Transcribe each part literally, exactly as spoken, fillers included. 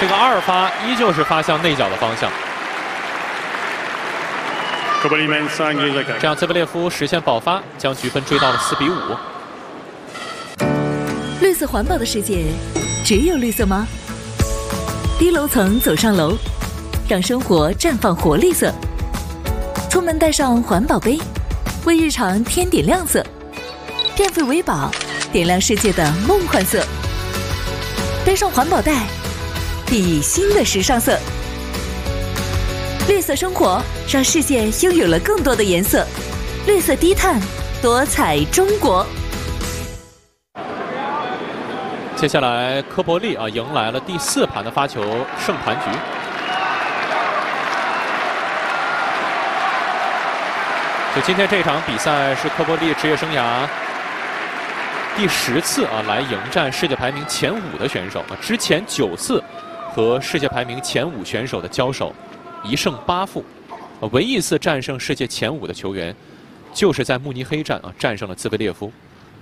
这个二发依旧是发向内角的方向。这样，兹维列夫实现保发，将局分追到了四比五。 绿色环保的世界，只有绿色吗？低楼层走上楼，让生活绽放活力色。出门带上环保杯，为日常添点亮色。电费为宝，点亮世界的梦幻色。背上环保袋，熠熠新的时尚色。绿色生活让世界拥有了更多的颜色。绿色低碳，多彩中国。 接下来，科伯利啊迎来了第四盘的发球胜盘局。就今天这场比赛是科伯利职业生涯第十次啊来迎战世界排名前五的选手啊，之前九次和世界排名前五选手的交手，一胜八负，啊，唯一一次战胜世界前五的球员，就是在慕尼黑站啊战胜了兹维列夫。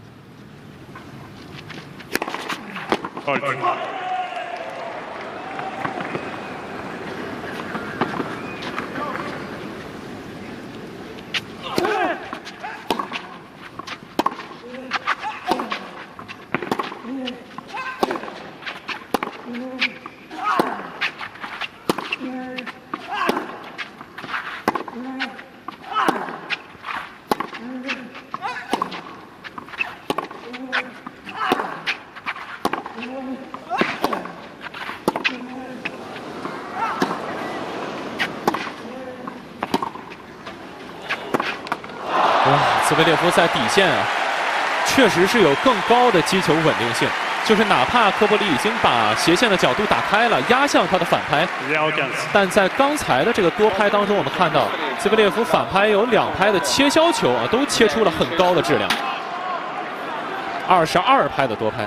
兹维列夫在底线啊，确实是有更高的击球稳定性。就是哪怕科伯利已经把斜线的角度打开了，压向他的反拍，但在刚才的这个多拍当中，我们看到兹维列夫反拍有两拍的切削球啊，都切出了很高的质量。二十二拍的多拍。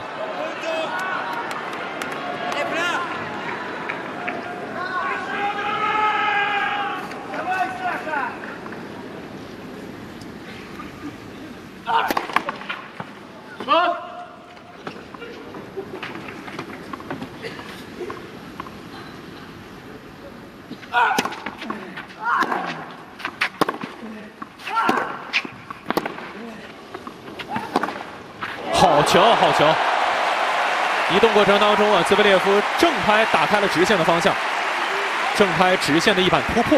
好球，好球！移动过程当中啊，兹维列夫正拍打开了直线的方向，正拍直线的一板突破。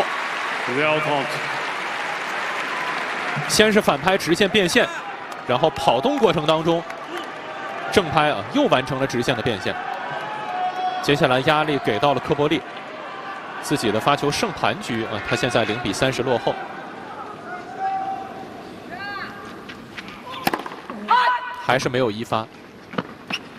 先是反拍直线变线，然后跑动过程当中，正拍啊又完成了直线的变线。接下来压力给到了科伯利，自己的发球胜盘局啊，他现在零比三十落后。还是没有一发。